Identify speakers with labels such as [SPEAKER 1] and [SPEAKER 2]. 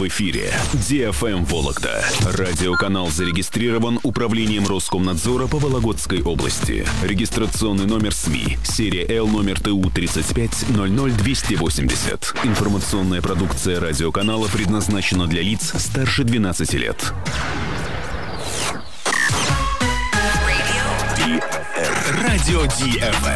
[SPEAKER 1] в эфире DFM Вологда. Радиоканал зарегистрирован Управлением Роскомнадзора по Вологодской области. Регистрационный номер СМИ. Серия Л номер ТУ 3500280. Информационная продукция радиоканала предназначена для лиц старше 12 лет. Радио DFM.